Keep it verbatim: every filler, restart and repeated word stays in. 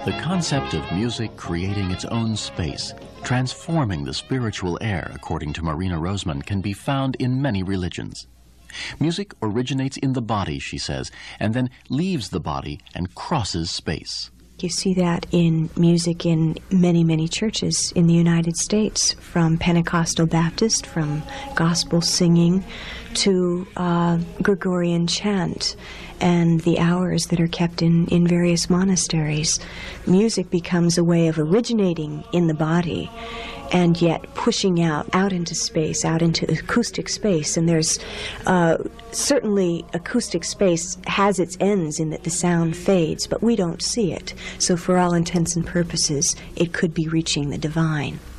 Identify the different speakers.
Speaker 1: The concept of music creating its own space, transforming the spiritual air, according to Marina Roseman, can be found in many religions. Music originates in the body, she says, and then leaves the body and crosses space.
Speaker 2: You see that in music in many, many churches in the United States, from Pentecostal Baptist, from gospel singing to uh, Gregorian chant and the hours that are kept in, in various monasteries. Music becomes a way of originating in the body and yet pushing out, out into space, out into acoustic space. And there's uh, certainly acoustic space has its ends in that the sound fades, but we don't see it. So for all intents and purposes, it could be reaching the divine.